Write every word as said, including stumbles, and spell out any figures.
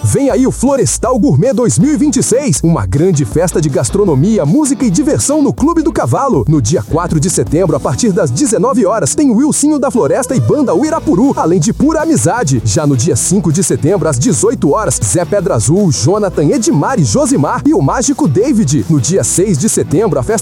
Vem aí o Florestal Gourmet dois mil e vinte e seis, uma grande festa de gastronomia, música e diversão no Clube do Cavalo. No dia quatro de setembro, a partir das dezenove horas, tem Wilsinho da Floresta e Banda Uirapuru, além de pura amizade. Já no dia cinco de setembro, às dezoito horas, Zé Pedra Azul, Jonathan, Edmar e Josimar e o Mágico David. No dia seis de setembro, a festa